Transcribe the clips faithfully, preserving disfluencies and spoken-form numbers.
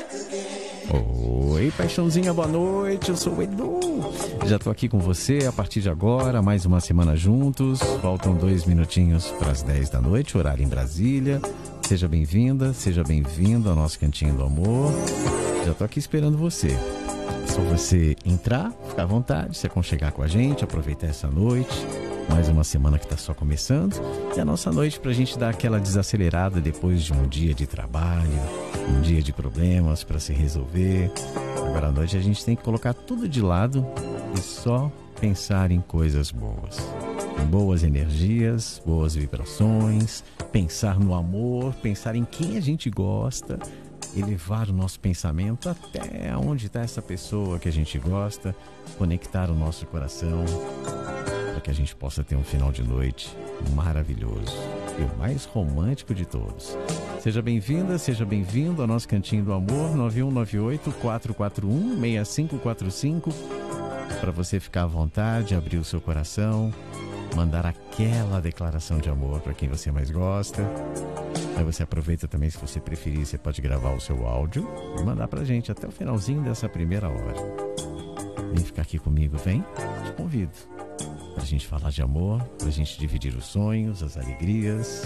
Oi, paixãozinha, boa noite, eu sou o Edu. Já tô aqui com você a partir de agora, mais uma semana juntos. Faltam dois minutinhos para as dez da noite, horário em Brasília. Seja bem-vinda, seja bem-vindo ao nosso Cantinho do Amor. Já tô aqui esperando você. É só você entrar, ficar à vontade, se aconchegar com a gente, aproveitar essa noite. Mais uma semana que está só começando. E a nossa noite para a gente dar aquela desacelerada depois de um dia de trabalho, um dia de problemas para se resolver. Agora à noite a gente tem que colocar tudo de lado e só pensar em coisas boas. Em boas energias, boas vibrações, pensar no amor, pensar em quem a gente gosta, elevar o nosso pensamento até onde está essa pessoa que a gente gosta, conectar o nosso coração, para que a gente possa ter um final de noite maravilhoso e o mais romântico de todos. Seja bem-vinda, seja bem-vindo ao nosso Cantinho do Amor, nove um nove oito, quatro quatro um, seis cinco quatro cinco, para você ficar à vontade, abrir o seu coração, mandar aquela declaração de amor para quem você mais gosta. Aí você aproveita também, se você preferir, você pode gravar o seu áudio e mandar pra gente até o finalzinho dessa primeira hora. Vem ficar aqui comigo, vem? Te convido pra gente falar de amor, pra gente dividir os sonhos, as alegrias,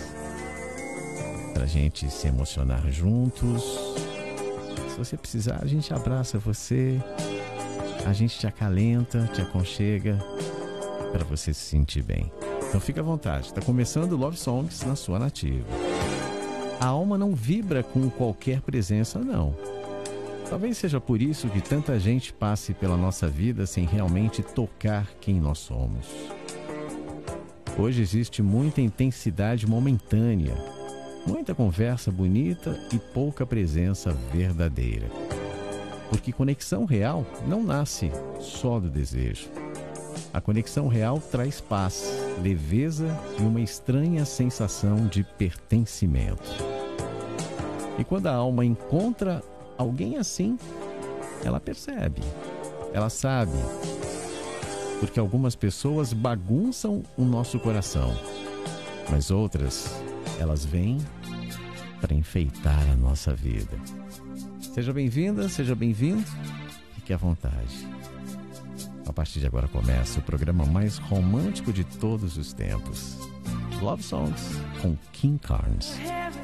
pra gente se emocionar juntos. Se você precisar, a gente abraça você, a gente te acalenta, te aconchega, para você se sentir bem. Então fica à vontade, está começando Love Songs na sua nativa. A alma não vibra com qualquer presença, não. Talvez seja por isso que tanta gente passe pela nossa vida sem realmente tocar quem nós somos. Hoje existe muita intensidade momentânea, muita conversa bonita e pouca presença verdadeira. Porque conexão real não nasce só do desejo. A conexão real traz paz, leveza e uma estranha sensação de pertencimento. E quando a alma encontra alguém assim, ela percebe, ela sabe, porque algumas pessoas bagunçam o nosso coração, mas outras, elas vêm para enfeitar a nossa vida. Seja bem-vinda, seja bem-vindo, fique à vontade. A partir de agora começa o programa mais romântico de todos os tempos. Love Songs com King Carnes.